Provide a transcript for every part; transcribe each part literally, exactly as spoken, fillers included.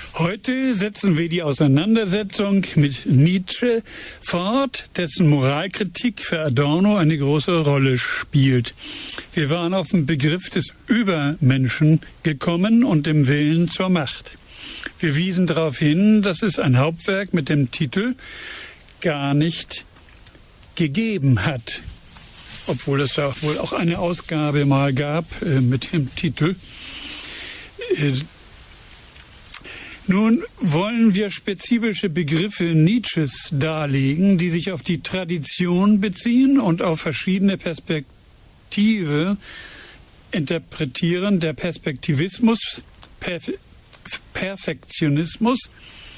Heute setzen wir die Auseinandersetzung mit Nietzsche fort, dessen Moralkritik für Adorno eine große Rolle spielt. Wir waren auf den Begriff des Übermenschen gekommen und dem Willen zur Macht. Wir wiesen darauf hin, dass es ein Hauptwerk mit dem Titel gar nicht gegeben hat, obwohl es da wohl auch eine Ausgabe mal gab äh, mit dem Titel. Äh, Nun wollen wir spezifische Begriffe Nietzsches darlegen, die sich auf die Tradition beziehen und auf verschiedene Perspektive interpretieren. Der Perspektivismus, Perf- Perfektionismus,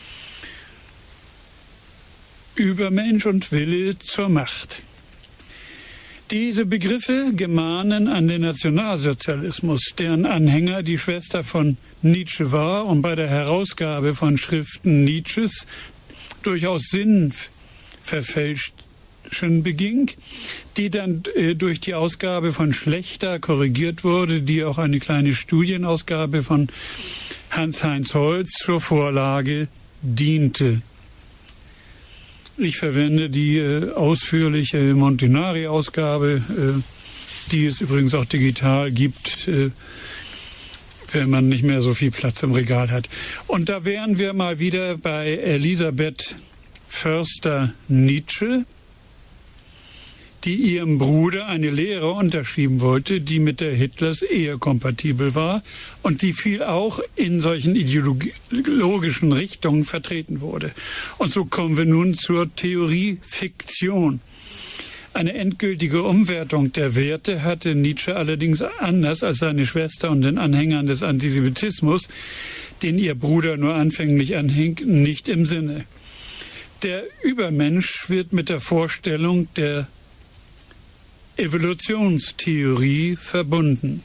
Übermensch und Wille zur Macht. Diese Begriffe gemahnen an den Nationalsozialismus, deren Anhänger die Schwester von Nietzsche war und bei der Herausgabe von Schriften Nietzsches durchaus Sinnverfälschen beging, die dann äh, durch die Ausgabe von Schlechter korrigiert wurde, die auch eine kleine Studienausgabe von Hans-Heinz Holz zur Vorlage diente. Ich verwende die äh, ausführliche Montinari-Ausgabe, äh, die es übrigens auch digital gibt, äh, wenn man nicht mehr so viel Platz im Regal hat. Und da wären wir mal wieder bei Elisabeth Förster-Nietzsche, die ihrem Bruder eine Lehre unterschieben wollte, die mit der Hitlers Ehe kompatibel war und die viel auch in solchen ideologischen Richtungen vertreten wurde. Und so kommen wir nun zur Theorie Fiktion. Eine endgültige Umwertung der Werte hatte Nietzsche allerdings anders als seine Schwester und den Anhängern des Antisemitismus, den ihr Bruder nur anfänglich anhing, nicht im Sinne. Der Übermensch wird mit der Vorstellung der Evolutionstheorie verbunden.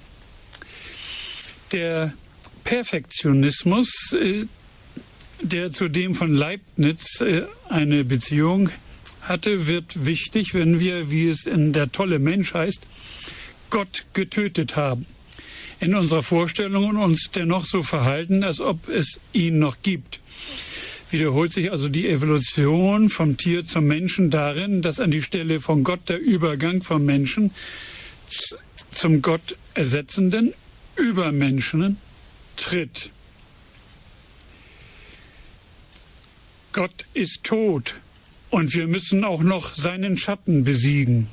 Der Perfektionismus, der zu dem von Leibniz eine Beziehung hatte, wird wichtig, wenn wir, wie es in Der tolle Mensch heißt, Gott getötet haben. In unserer Vorstellung und uns dennoch so verhalten, als ob es ihn noch gibt. Wiederholt sich also die Evolution vom Tier zum Menschen darin, dass an die Stelle von Gott der Übergang vom Menschen zum Gott ersetzenden Übermenschen tritt. Gott ist tot und wir müssen auch noch seinen Schatten besiegen,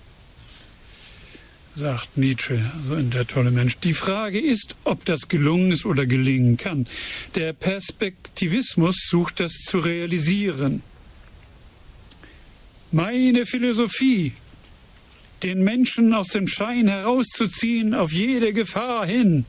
sagt Nietzsche, also in Der tolle Mensch. Die Frage ist, ob das gelungen ist oder gelingen kann. Der Perspektivismus sucht das zu realisieren. Meine Philosophie, den Menschen aus dem Schein herauszuziehen, auf jede Gefahr hin.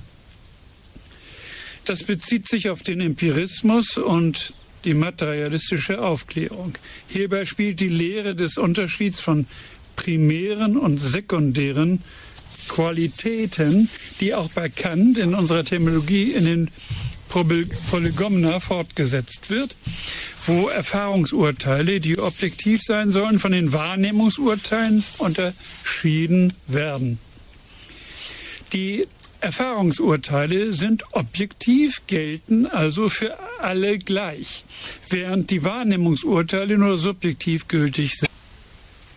Das bezieht sich auf den Empirismus und die materialistische Aufklärung. Hierbei spielt die Lehre des Unterschieds von primären und sekundären Qualitäten, die auch bei Kant in unserer Terminologie in den Prolegomena fortgesetzt wird, wo Erfahrungsurteile, die objektiv sein sollen, von den Wahrnehmungsurteilen unterschieden werden. Die Erfahrungsurteile sind objektiv, gelten also für alle gleich, während die Wahrnehmungsurteile nur subjektiv gültig sind.